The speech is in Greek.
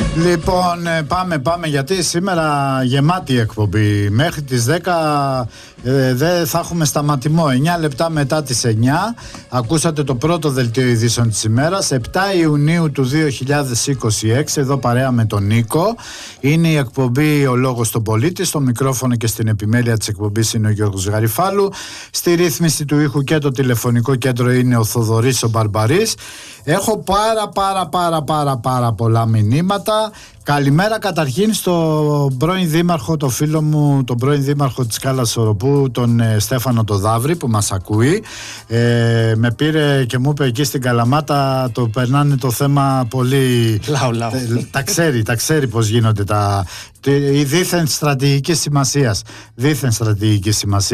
Λοιπόν, πάμε γιατί σήμερα γεμάτη εκπομπή. Μέχρι τις 10 δεν θα έχουμε σταματημό. 9 λεπτά μετά τις 9 ακούσατε το πρώτο δελτίο ειδήσεων της ημέρας. 7 Ιουνίου του 2026, εδώ παρέα με τον Νίκο. Είναι η εκπομπή Ο Λόγος των Πολίτη. Στο μικρόφωνο και στην επιμέλεια της εκπομπής είναι ο Γιώργος Γαριφάλου. Στη ρύθμιση του ήχου και το τηλεφωνικό κέντρο είναι ο Θοδωρής ο Μπαρμπαρής. Έχω πάρα πολλά μηνύματα. Καλημέρα καταρχήν στον πρώην δήμαρχο, το φίλο μου, τον πρώην δήμαρχο της Κάλας Οροπού, τον Στέφανο το Δαύρη, που μας ακούει. Με πήρε και μου είπε εκεί στην Καλαμάτα το περνάνε το θέμα πολύ... Λαου. Τα ξέρει πώς γίνονται οι δίθεν στρατηγικής σημασίας.